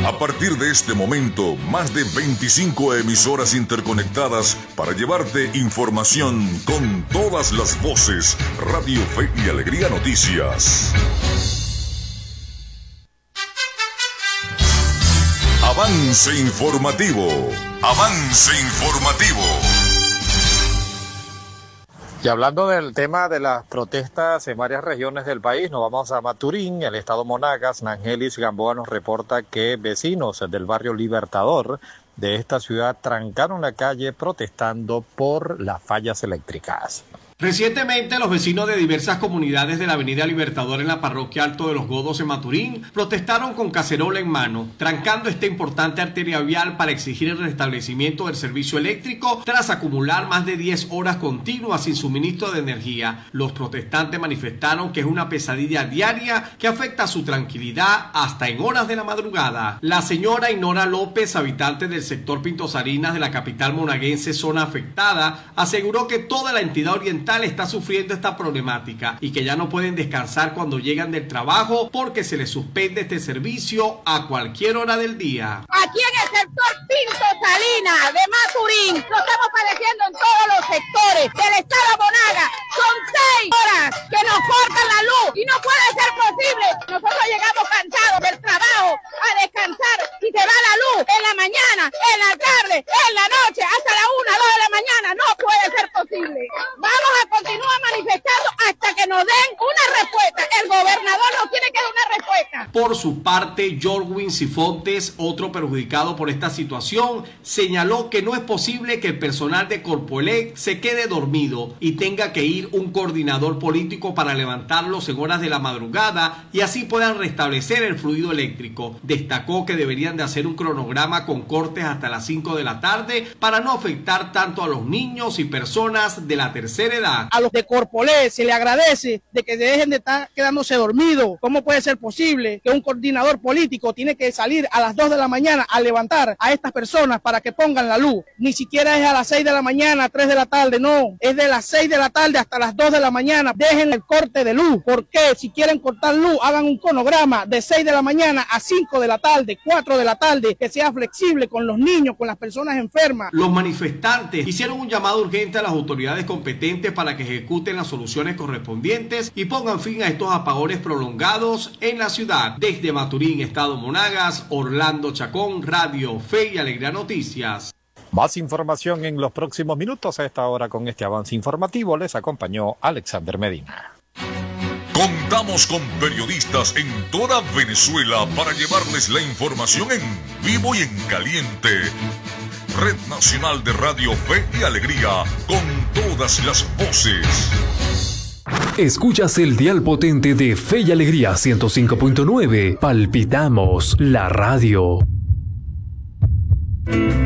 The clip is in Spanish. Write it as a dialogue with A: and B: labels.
A: A partir de este momento, más de 25 emisoras interconectadas para llevarte información con todas las voces. Radio Fe y Alegría Noticias. Avance informativo. Avance informativo.
B: Y hablando del tema de las protestas en varias regiones del país, nos vamos a Maturín, el estado Monagas. Nangelis Gamboa nos reporta que vecinos del barrio Libertador de esta ciudad trancaron la calle protestando por las fallas eléctricas.
C: Recientemente, los vecinos de diversas comunidades de la avenida Libertador en la parroquia Alto de los Godos en Maturín protestaron con cacerola en mano, trancando esta importante arteria vial para exigir el restablecimiento del servicio eléctrico tras acumular más de 10 horas continuas sin suministro de energía. Los protestantes manifestaron que es una pesadilla diaria que afecta su tranquilidad hasta en horas de la madrugada. La señora Inora López, habitante del sector Pinto Sarinas de la capital monaguense, zona afectada, aseguró que toda la entidad oriental está sufriendo esta problemática y que ya no pueden descansar cuando llegan del trabajo porque se les suspende este servicio a cualquier hora del día.
D: Aquí en el sector Pinto Salinas de Maturín lo estamos padeciendo en todos los sectores del estado de Monagas. Son 6 horas que nos cortan la luz y no puede ser posible. Nosotros llegamos cansados del trabajo a descansar y se va la luz en la mañana, en la tarde, en la noche, hasta la 1, 2 de la mañana. No puede ser posible. Vamos a continuar manifestando hasta que nos den una respuesta. El gobernador nos tiene que dar una respuesta.
C: Por su parte, Jorwin Sifontes, otro perjudicado por esta situación, señaló que no es posible que el personal de Corpoelec se quede dormido y tenga que ir un coordinador político para levantarlos en horas de la madrugada y así puedan restablecer el fluido eléctrico. Destacó que deberían de hacer un cronograma con cortes hasta las 5 de la tarde para no afectar tanto a los niños y personas de la tercera edad.
E: A los de Corpoelec se le agradece de que dejen de estar quedándose dormidos. ¿Cómo puede ser posible que un coordinador político tiene que salir a las 2 de la mañana a levantar a estas personas para que pongan la luz? Ni siquiera es a las 6 de la mañana, 3 de la tarde, no. Es de las 6 de la tarde hasta las 2 de la mañana. Dejen el corte de luz. ¿Por qué? Si quieren cortar luz, hagan un cronograma de 6 de la mañana a 5 de la tarde, 4 de la tarde, que sea flexible con los niños, con las personas enfermas.
C: Los manifestantes hicieron un llamado urgente a las autoridades competentes para que ejecuten las soluciones correspondientes y pongan fin a estos apagones prolongados en la ciudad. Desde Maturín, estado Monagas, Orlando Chacón, Radio Fe y Alegría Noticias.
B: Más información en los próximos minutos. A esta hora, con este avance informativo, les acompañó Alexander Medina.
A: Contamos con periodistas en toda Venezuela para llevarles la información en vivo y en caliente. Red Nacional de Radio Fe y Alegría, con todas las voces.
F: Escuchas el dial potente de Fe y Alegría 105.9. Palpitamos la radio.